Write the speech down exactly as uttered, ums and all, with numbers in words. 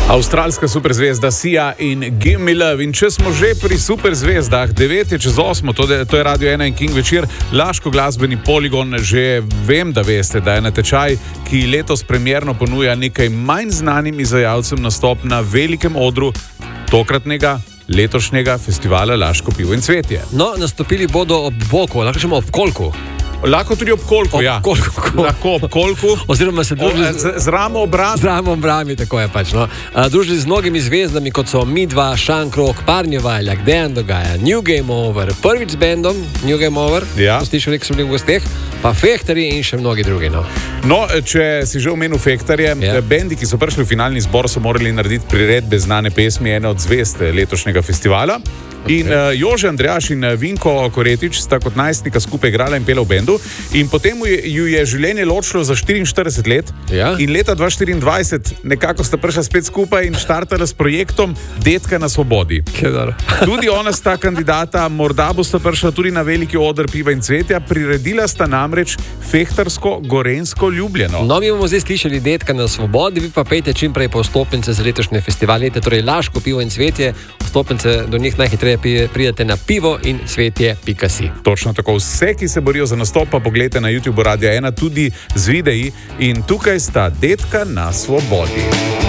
Avstralska superzvezda Sia in Give Me Love. In če smo že pri superzvezdah, devet je čez osmo, to, de, to je Radio ena in King večer, Laško glasbeni poligon. Že vem, da veste, da je natečaj, ki letos premierno ponuja nekaj manj znanim izvajalcem nastop na velikem odru tokratnega letošnjega festivala Laško pivo in cvetje. No, nastopili bodo ob boku, lahko rečemo ob kolku. Lahko tudi ob kolku, ob ja. Kolku. Lahko ob kolku. Oziroma se družili z, z ramo ob rami. Z ramo ob rami, tako je pač. No. Uh, družili z mnogimi zvezdami, kot so Midva, Šankrok, Parnjevaljak, Dejan Dogaja, New Game Over, prvič z bandom New Game Over, ja. Slišali, ki so bili v gosteh, pa Fehtarji in še mnogi drugi. No, no če si že omenil Fehtarje, yeah. bendi, ki so prišli v finalni zbor, so morali narediti priredbe znane pesmi, ene od zvezd letošnjega festivala. Okay. In uh, Jože Andrejaš in Vinko Koretič sta kot najstnika skupaj igrala in pela v bendu. In potem ju je življenje ločilo za štiriinštirideset let. Ja. In leta dva tisoč štiriindvajset nekako sta prišla spet skupaj in štartala s projektom Detka na svobodi. Tudi ona sta kandidata, morda bosta prišla tudi na veliki oder piva in cvetja. Priredila sta namreč Fehtarsko-Gorenjsko Ljubljeno. No, mi bomo zdaj slišali Detka na svobodi, vi pa pejte čim prej po vstopnice za letošnje festivalete, torej Laško pivo in cvetje. Vstopnice do njih najhitreje pridete na pivo in cvetje pika si. Točno tako. Vse, ki se borijo za nastop, pa pogledajte na YouTube Radia ena tudi z videi. In tukaj sta Detka na svobodi.